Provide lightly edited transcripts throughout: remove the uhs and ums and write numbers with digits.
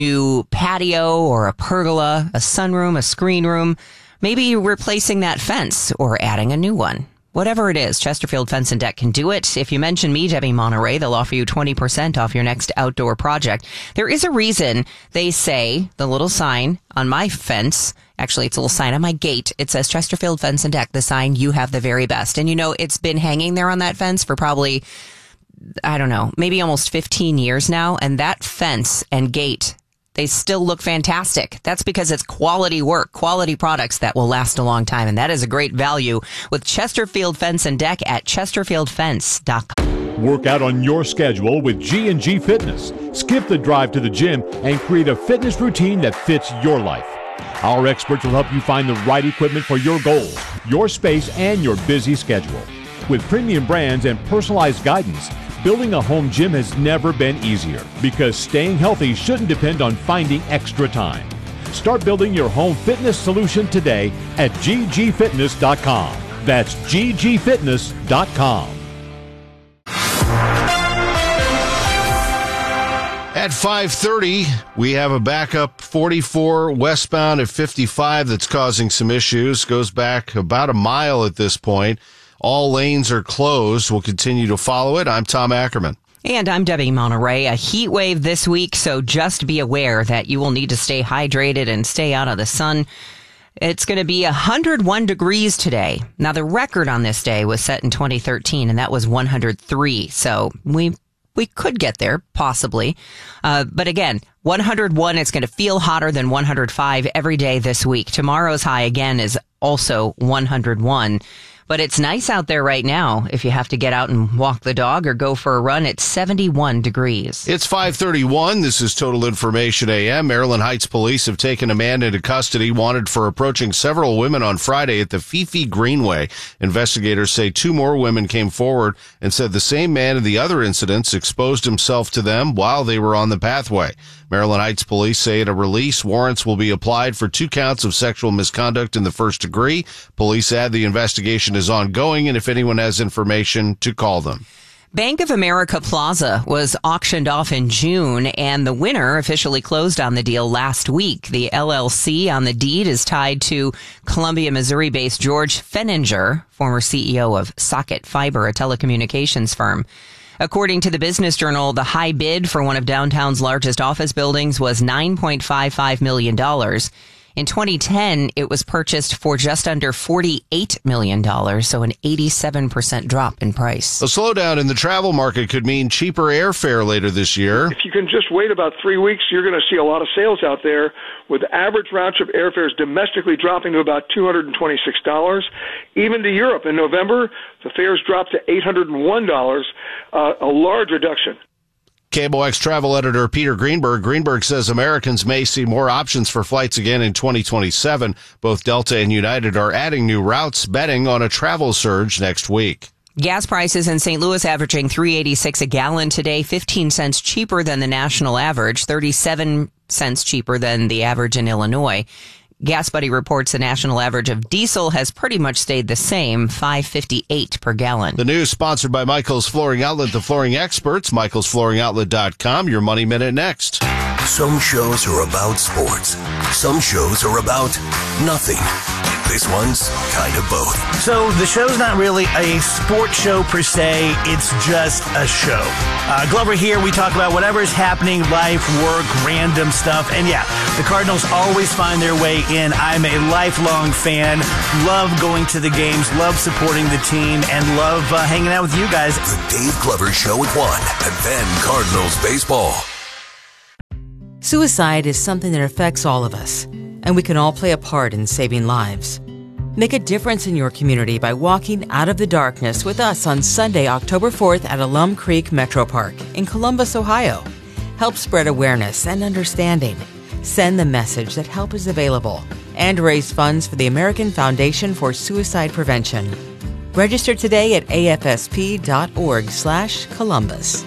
new patio or a pergola, a sunroom, a screen room, maybe replacing that fence or adding a new one. Whatever it is, Chesterfield Fence and Deck can do it. If you mention me, Debbie Monterey, they'll offer you 20% off your next outdoor project. There is a reason they say, the little sign on my fence, actually it's a little sign on my gate, it says Chesterfield Fence and Deck, the sign, you have the very best. And you know, it's been hanging there on that fence for probably, I don't know, maybe almost 15 years now. And that fence and gate, they still look fantastic. That's because it's quality work, quality products that will last a long time. And that is a great value with Chesterfield Fence and Deck at chesterfieldfence.com. Work out on your schedule with G&G Fitness. Skip the drive to the gym and create a fitness routine that fits your life. Our experts will help you find the right equipment for your goals, your space, and your busy schedule. With premium brands and personalized guidance, building a home gym has never been easier because staying healthy shouldn't depend on finding extra time. Start building your home fitness solution today at ggfitness.com. That's ggfitness.com. At 5:30, we have a backup 44 westbound at 55 that's causing some issues. Goes back about a mile at this point. All lanes are closed. We'll continue to follow it. I'm Tom Ackerman. And I'm Debbie Monterey. A heat wave this week, so just be aware that you will need to stay hydrated and stay out of the sun. It's going to be 101 degrees today. Now, the record on this day was set in 2013, and that was 103. So we could get there, possibly. But again, 101, it's going to feel hotter than 105 every day this week. Tomorrow's high, again, is also 101. But it's nice out there right now. If you have to get out and walk the dog or go for a run, it's 71 degrees. It's 5:31. This is Total Information AM. Maryland Heights police have taken a man into custody wanted for approaching several women on Friday at the Fifi Greenway. Investigators say two more women came forward and said the same man in the other incidents exposed himself to them while they were on the pathway. Maryland Heights police say at a release, warrants will be applied for 2 counts of sexual misconduct in the first degree. Police add the investigation is ongoing, and if anyone has information, to call them. Bank of America Plaza was auctioned off in June, and the winner officially closed on the deal last week. The LLC on the deed is tied to Columbia, Missouri-based George Fenninger, former CEO of Socket Fiber, a telecommunications firm. According to the Business Journal, the high bid for one of downtown's largest office buildings was $9.55 million. In 2010, it was purchased for just under $48 million, so an 87% drop in price. A slowdown in the travel market could mean cheaper airfare later this year. If you can just wait about 3 weeks, you're going to see a lot of sales out there, with average round-trip airfares domestically dropping to about $226. Even to Europe in November, the fares dropped to $801, a large reduction. KMOX travel editor Peter Greenberg. Greenberg says Americans may see more options for flights again in 2027. Both Delta and United are adding new routes, betting on a travel surge next week. Gas prices in St. Louis averaging $3.86 a gallon today, 15 cents cheaper than the national average, 37 cents cheaper than the average in Illinois. Gas Buddy reports the national average of diesel has pretty much stayed the same, $5.58 per gallon. The news sponsored by Michael's Flooring Outlet, the flooring experts, michaelsflooringoutlet.com. Your Money Minute next. Some shows are about sports. Some shows are about nothing. This one's kind of both. So the show's not really a sports show per se. It's just a show. Glover here, we talk about whatever's happening, life, work, random stuff. And yeah, the Cardinals always find their way in. I'm a lifelong fan. Love going to the games, love supporting the team, and love hanging out with you guys. The Dave Glover Show at 1, and then Cardinals baseball. Suicide is something that affects all of us, and we can all play a part in saving lives. Make a difference in your community by walking out of the darkness with us on Sunday, October 4th at Alum Creek Metro Park in Columbus, Ohio. Help spread awareness and understanding. Send the message that help is available and raise funds for the American Foundation for Suicide Prevention. Register today at afsp.org/Columbus.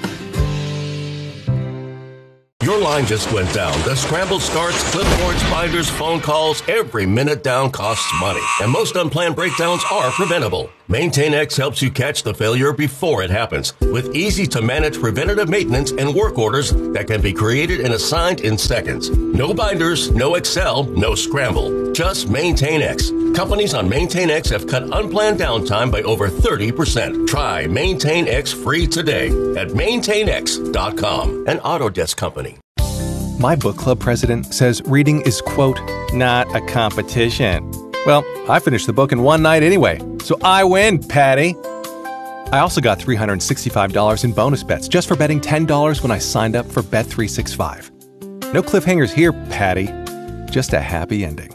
Your line just went down. The scrambled starts, clipboards, binders, phone calls, every minute down costs money. And most unplanned breakdowns are preventable. Maintain X helps you catch the failure before it happens with easy-to-manage preventative maintenance and work orders that can be created and assigned in seconds. No binders, no Excel, no scramble. Just Maintain X. Companies on Maintain X have cut unplanned downtime by over 30%. Try Maintain X free today at maintainx.com, an Autodesk company. My book club president says reading is, quote, not a competition. Well, I finished the book in one night anyway, so I win, Patty. I also got $365 in bonus bets just for betting $10 when I signed up for Bet365. No cliffhangers here, Patty. Just a happy ending.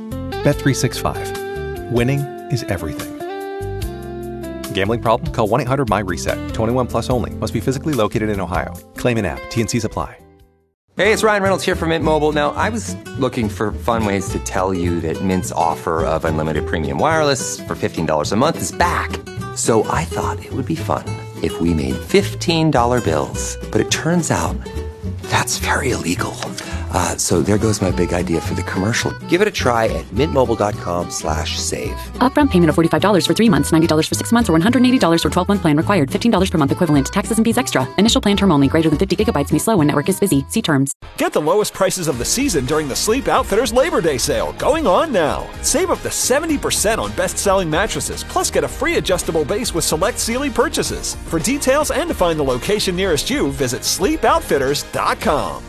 Bet365. Winning is everything. Gambling problem? Call 1-800-MY-RESET. 21 plus only. Must be physically located in Ohio. Claim in app. T&Cs apply. Hey, it's Ryan Reynolds here from Mint Mobile. Now, I was looking for fun ways to tell you that Mint's offer of unlimited premium wireless for $15 a month is back. So I thought it would be fun if we made $15 bills. But it turns out that's very illegal. So there goes my big idea for the commercial. Give it a try at mintmobile.com/save. Upfront payment of $45 for 3 months, $90 for 6 months, or $180 for 12-month plan required. $15 per month equivalent. Taxes and fees extra. Initial plan term only. Greater than 50 gigabytes may slow when network is busy. See terms. Get the lowest prices of the season during the Sleep Outfitters Labor Day sale, going on now. Save up to 70% on best-selling mattresses, plus get a free adjustable base with select Sealy purchases. For details and to find the location nearest you, visit sleepoutfitters.com.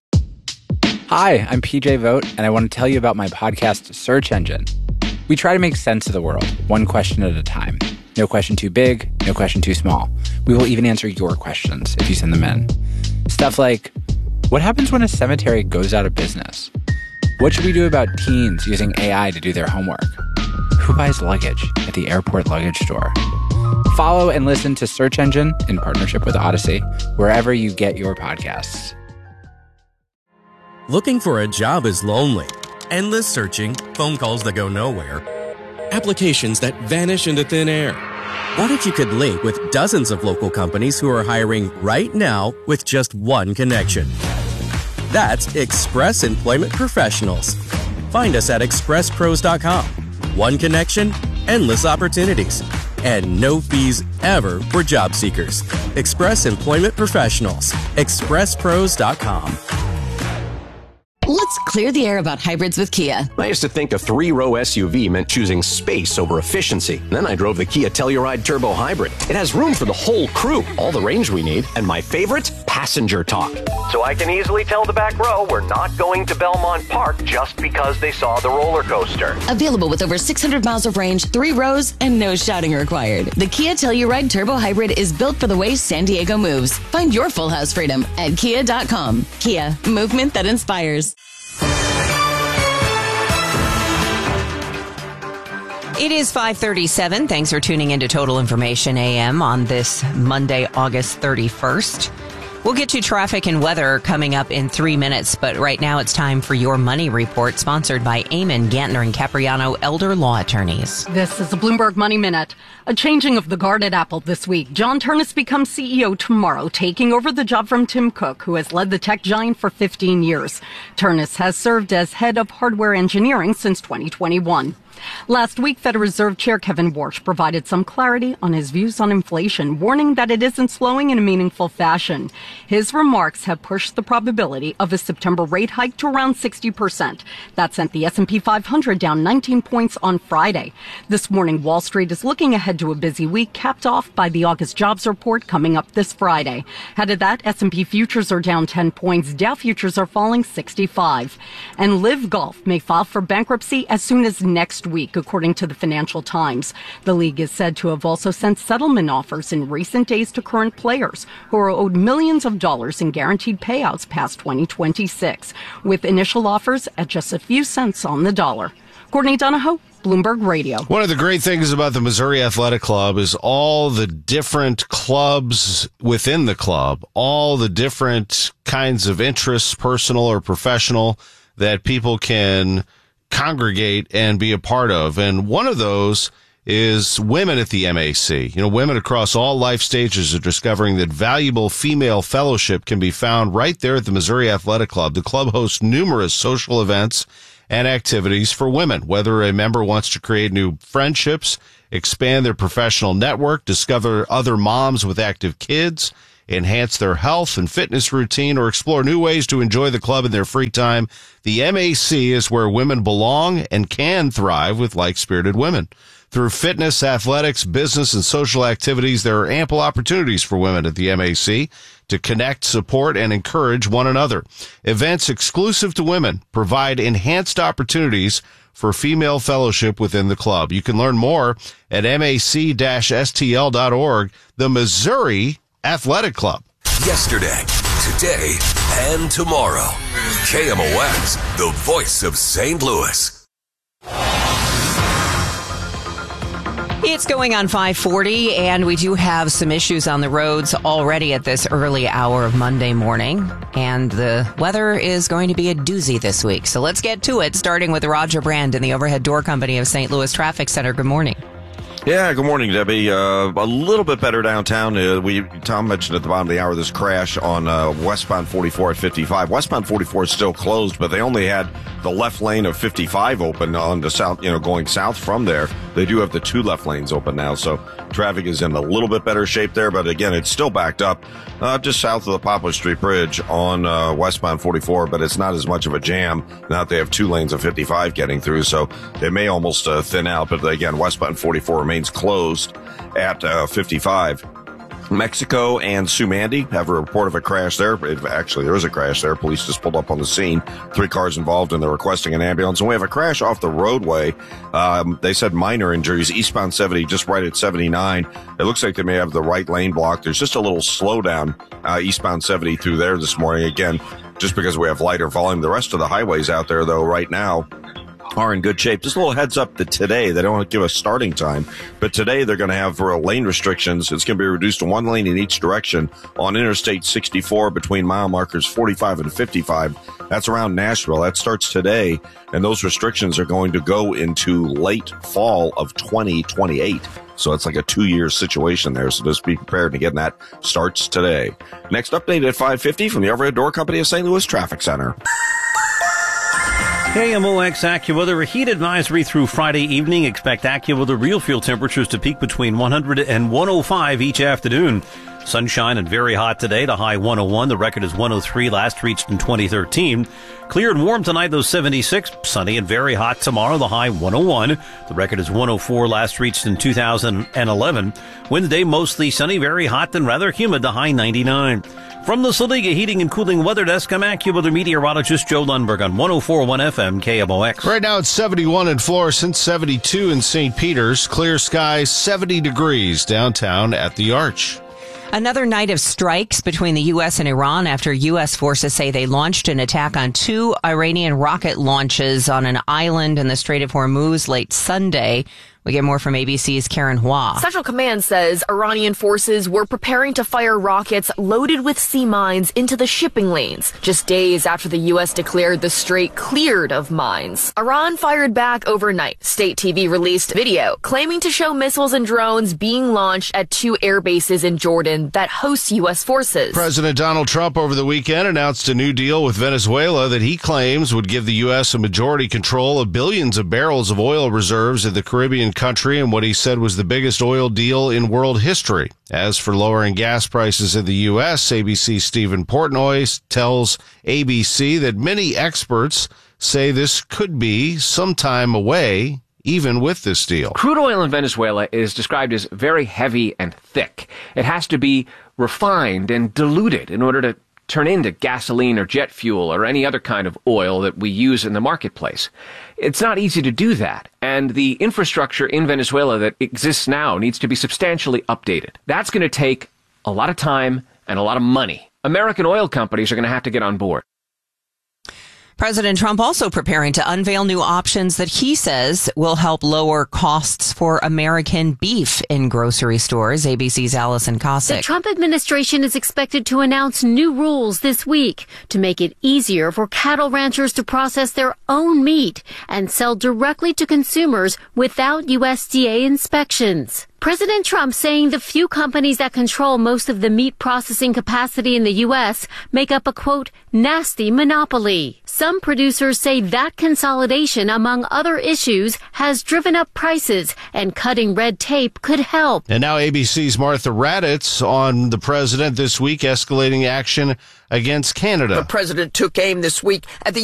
Hi, I'm PJ Vogt, and I want to tell you about my podcast, Search Engine. We try to make sense of the world, one question at a time. No question too big, no question too small. We will even answer your questions if you send them in. Stuff like, what happens when a cemetery goes out of business? What should we do about teens using AI to do their homework? Who buys luggage at the airport luggage store? Follow and listen to Search Engine in partnership with Odyssey, wherever you get your podcasts. Looking for a job is lonely. Endless searching, phone calls that go nowhere, applications that vanish into thin air. What if you could link with dozens of local companies who are hiring right now with just one connection? That's Express Employment Professionals. Find us at expresspros.com. One connection, endless opportunities, and no fees ever for job seekers. Express Employment Professionals. expresspros.com. Let's clear the air about hybrids with Kia. I used to think a 3-row SUV meant choosing space over efficiency. Then I drove the Kia Telluride Turbo Hybrid. It has room for the whole crew, all the range we need, and my favorite, passenger talk. So I can easily tell the back row we're not going to Belmont Park just because they saw the roller coaster. Available with over 600 miles of range, 3 rows, and no shouting required. The Kia Telluride Turbo Hybrid is built for the way San Diego moves. Find your full house freedom at kia.com. Kia, movement that inspires. It is 5:37. Thanks for tuning into Total Information AM on this Monday, August 31st. We'll get you traffic and weather coming up in 3 minutes, but right now it's time for your Money Report, sponsored by Eamon, Gantner, and Capriano Elder Law Attorneys. This is a Bloomberg Money Minute. A changing of the guard at Apple this week. John Ternus becomes CEO tomorrow, taking over the job from Tim Cook, who has led the tech giant for 15 years. Ternus has served as head of hardware engineering since 2021. Last week, Federal Reserve Chair Kevin Warsh provided some clarity on his views on inflation, warning that it isn't slowing in a meaningful fashion. His remarks have pushed the probability of a September rate hike to around 60%. That sent the S&P 500 down 19 points on Friday. This morning, Wall Street is looking ahead to a busy week, capped off by the August jobs report coming up this Friday. Ahead of that, S&P futures are down 10 points. Dow futures are falling 65. And Live Golf may file for bankruptcy as soon as next week, according to the Financial Times. The league is said to have also sent settlement offers in recent days to current players who are owed millions of dollars in guaranteed payouts past 2026, with initial offers at just a few cents on the dollar. Courtney Donahoe, Bloomberg Radio. One of the great things about the Missouri Athletic Club is all the different clubs within the club, all the different kinds of interests, personal or professional, that people can congregate and be a part of. And one of those is women at the MAC. You know, women across all life stages are discovering that valuable female fellowship can be found right there at the Missouri Athletic Club. The club hosts numerous social events and activities for women. Whether a member wants to create new friendships, expand their professional network, discover other moms with active kids, enhance their health and fitness routine, or explore new ways to enjoy the club in their free time, the MAC is where women belong and can thrive with like-spirited women. Through fitness, athletics, business, and social activities, there are ample opportunities for women at the MAC to connect, support, and encourage one another. Events exclusive to women provide enhanced opportunities for female fellowship within the club. You can learn more at mac-stl.org, the Missouri Athletic Club. Yesterday, today, and tomorrow. KMOX, the voice of St. Louis. It's going on 5:40, and we do have some issues on the roads already at this early hour of Monday morning. And the weather is going to be a doozy this week. So let's get to it, starting with Roger Brand in the Overhead Door Company of St. Louis Traffic Center. Good morning. Yeah, good morning, Debbie. A little bit better downtown. Tom mentioned at the bottom of the hour this crash on westbound 44 at 55. Westbound 44 is still closed, but they only had the left lane of 55 open on the south, going south from there. They do have the two left lanes open now, so traffic is in a little bit better shape there. But again, it's still backed up just south of the Poplar Street Bridge on westbound 44, but it's not as much of a jam now that they have two lanes of 55 getting through, so it may almost thin out. But again, westbound 44 remains closed at 55. Mexico and Sumandi have a report of a crash there. Actually, there is a crash there. Police just pulled up on the scene. 3 cars involved, and they're requesting an ambulance. And we have a crash off the roadway. They said minor injuries. Eastbound 70, just right at 79. It looks like they may have the right lane blocked. There's just a little slowdown eastbound 70 through there this morning. Again, just because we have lighter volume. The rest of the highways out there, though, right now are in good shape. Just a little heads up that today, they don't give a starting time, but today they're going to have lane restrictions. It's going to be reduced to 1 lane in each direction on Interstate 64 between mile markers 45 and 55. That's around Nashville. That starts today, and those restrictions are going to go into late fall of 2028. So it's like a 2-year situation there. So just be prepared. And again, that starts today. Next update at 5:50 from the Overhead Door Company of St. Louis Traffic Center. KMOX AccuWeather, a heat advisory through Friday evening. Expect AccuWeather real fuel temperatures to peak between 100 and 105 each afternoon. Sunshine and very hot today. The high 101. The record is 103, last reached in 2013. Clear and warm tonight, though 76. Sunny and very hot tomorrow. The high 101. The record is 104, last reached in 2011. Wednesday, mostly sunny, very hot and rather humid. The high 99. From the Saliga Heating and Cooling Weather Desk, I'm AccuWeather meteorologist Joe Lundberg on 104.1 FM KMOX. Right now it's 71 in Florissant, 72 in St. Peter's. Clear skies, 70 degrees downtown at the Arch. Another night of strikes between the U.S. and Iran after U.S. forces say they launched an attack on 2 Iranian rocket launches on an island in the Strait of Hormuz late Sunday. We get more from ABC's Karen Hua. Central Command says Iranian forces were preparing to fire rockets loaded with sea mines into the shipping lanes, just days after the U.S. declared the strait cleared of mines. Iran fired back overnight. State TV released video claiming to show missiles and drones being launched at 2 air bases in Jordan that host U.S. forces. President Donald Trump over the weekend announced a new deal with Venezuela that he claims would give the U.S. a majority control of billions of barrels of oil reserves in the Caribbean country, and what he said was the biggest oil deal in world history. As for lowering gas prices in the U.S., ABC's Stephen Portnoy tells ABC that many experts say this could be some time away, even with this deal. Crude oil in Venezuela is described as very heavy and thick. It has to be refined and diluted in order to turn into gasoline or jet fuel or any other kind of oil that we use in the marketplace. It's not easy to do that, and the infrastructure in Venezuela that exists now needs to be substantially updated. That's going to take a lot of time and a lot of money. American oil companies are going to have to get on board. President Trump also preparing to unveil new options that he says will help lower costs for American beef in grocery stores. ABC's Allison Cossack. The Trump administration is expected to announce new rules this week to make it easier for cattle ranchers to process their own meat and sell directly to consumers without USDA inspections. President Trump saying the few companies that control most of the meat processing capacity in the U.S. make up a, quote, nasty monopoly. Some producers say that consolidation, among other issues, has driven up prices, and cutting red tape could help. And now ABC's Martha Raddatz on the president this week, escalating action against Canada. The president took aim this week at the